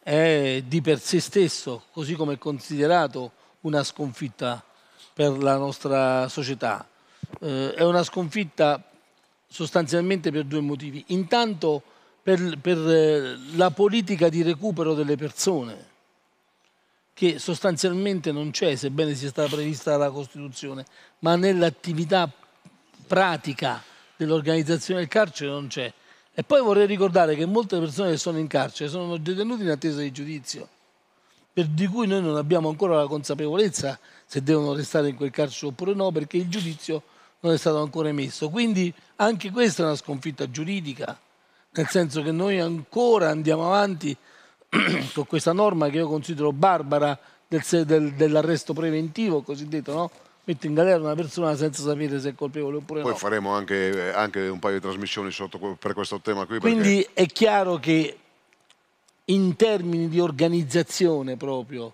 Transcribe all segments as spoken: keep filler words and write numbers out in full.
è di per sé stesso, così come è considerato, una sconfitta per la nostra società. Eh, è una sconfitta sostanzialmente per due motivi. Intanto per, per eh, la politica di recupero delle persone, che sostanzialmente non c'è, sebbene sia stata prevista dalla Costituzione, ma nell'attività pratica dell'organizzazione del carcere non c'è. E poi vorrei ricordare che molte persone che sono in carcere sono detenute in attesa di giudizio, per di cui noi non abbiamo ancora la consapevolezza se devono restare in quel carcere oppure no, perché il giudizio non è stato ancora emesso. Quindi anche questa è una sconfitta giuridica, nel senso che noi ancora andiamo avanti con questa norma che io considero barbara del, del, dell'arresto preventivo cosiddetto, no? Mette in galera una persona senza sapere se è colpevole oppure Poi no. faremo anche, anche un paio di trasmissioni sotto, per questo tema qui. Quindi perché... è chiaro che in termini di organizzazione proprio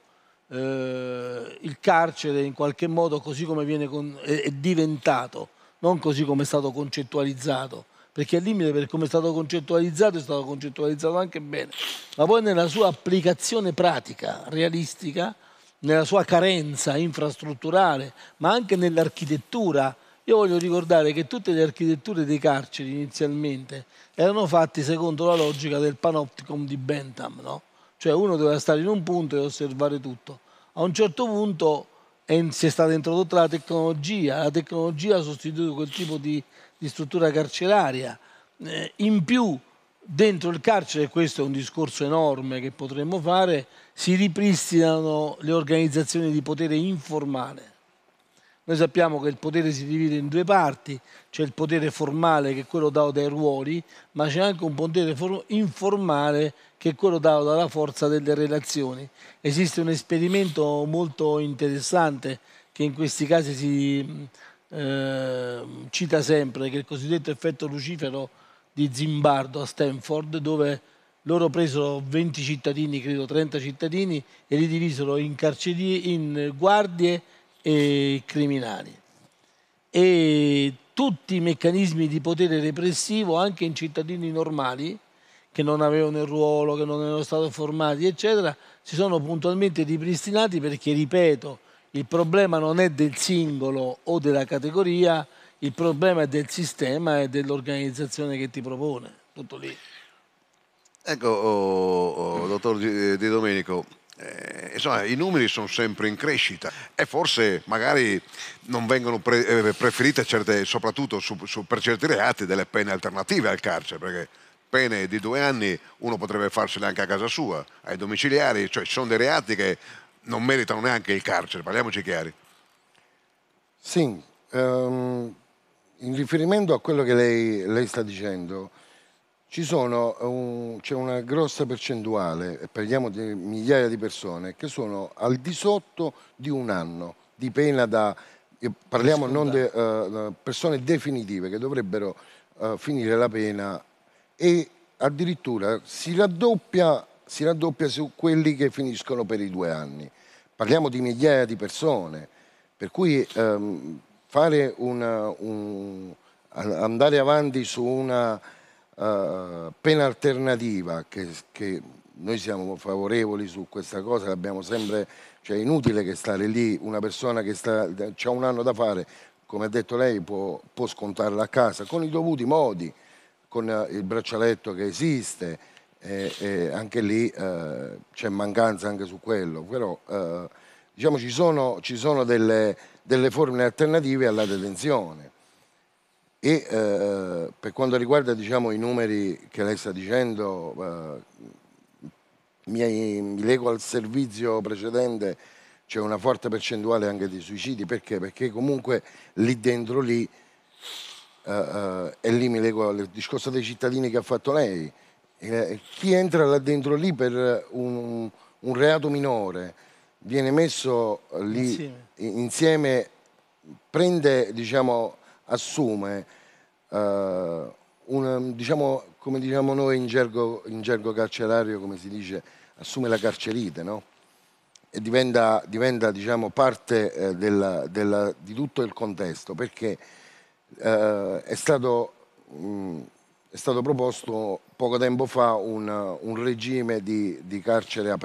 eh, il carcere in qualche modo così come viene con, è, è diventato, non così come è stato concettualizzato, perché al limite per come è stato concettualizzato è stato concettualizzato anche bene, ma poi nella sua applicazione pratica, realistica, nella sua carenza infrastrutturale, ma anche nell'architettura. Io voglio ricordare che tutte le architetture dei carceri inizialmente erano fatte secondo la logica del panopticon di Bentham, no? Cioè uno doveva stare in un punto e osservare tutto. A un certo punto è, si è stata introdotta la tecnologia, la tecnologia ha sostituito quel tipo di, di struttura carceraria. Eh, in più, dentro il carcere, e questo è un discorso enorme che potremmo fare, si ripristinano le organizzazioni di potere informale. Noi sappiamo che il potere si divide in due parti, c'è il potere formale che è quello dato dai ruoli, ma c'è anche un potere informale che è quello dato dalla forza delle relazioni. Esiste un esperimento molto interessante che in questi casi si eh, cita sempre, che è il cosiddetto effetto lucifero di Zimbardo a Stanford, dove loro presero venti cittadini, credo trenta cittadini, e li divisero in, carceri, in guardie e criminali. E tutti i meccanismi di potere repressivo, anche in cittadini normali, che non avevano il ruolo, che non erano stati formati, eccetera, si sono puntualmente ripristinati perché, ripeto, il problema non è del singolo o della categoria, il problema è del sistema e dell'organizzazione che ti propone. Tutto lì. Ecco, oh, oh, dottor Di, Di Domenico, eh, insomma, i numeri sono sempre in crescita e forse magari non vengono pre, eh, preferite certe, soprattutto su, su, per certi reati, delle pene alternative al carcere, perché pene di due anni uno potrebbe farsele anche a casa sua, ai domiciliari, cioè ci sono dei reati che non meritano neanche il carcere, parliamoci chiari. Sì, um, in riferimento a quello che lei, lei sta dicendo, ci sono un, c'è una grossa percentuale, e parliamo di migliaia di persone, che sono al di sotto di un anno di pena da... Parliamo non di uh, persone definitive che dovrebbero uh, finire la pena, e addirittura si raddoppia, si raddoppia su quelli che finiscono per i due anni. Parliamo di migliaia di persone, per cui um, fare una, un, andare avanti su una uh, pena alternativa, che, che noi siamo favorevoli su questa cosa, abbiamo sempre, cioè è inutile che stare lì, una persona che ha un anno da fare, come ha detto lei, può, può scontarla a casa con i dovuti modi, con uh, il braccialetto che esiste, e, e anche lì uh, c'è mancanza anche su quello, però uh, diciamo ci sono, ci sono delle, delle forme alternative alla detenzione. E uh, per quanto riguarda, diciamo, i numeri che lei sta dicendo, uh, mi, mi lego al servizio precedente, c'è una forte percentuale anche di suicidi. Perché? Perché comunque lì dentro lì, uh, uh, e lì mi lego al discorso dei cittadini che ha fatto lei, eh, chi entra là dentro lì per un, un reato minore viene messo lì insieme, insieme prende, diciamo, assume uh, una, diciamo, come diciamo noi in gergo, in gergo carcerario, come si dice, assume la carcerite, no? E diventa, diventa diciamo, parte eh, della, della, di tutto il contesto, perché eh, è stato, mh, è stato proposto poco tempo fa un, un regime di, di carcere aperto.